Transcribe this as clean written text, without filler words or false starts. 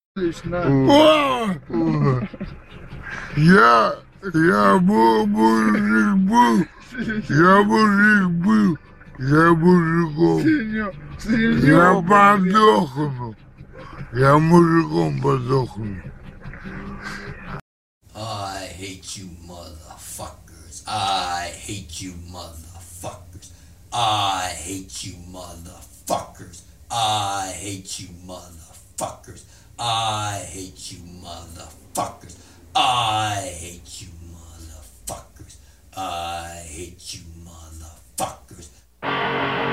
Отлично. Я мужик был, я мужиком. Я подохну. Я мужиком подохну. I hate you motherfuckers. I hate you motherfuckers. I hate you motherfuckers. I hate you motherfuckers. I hate you motherfuckers. I hate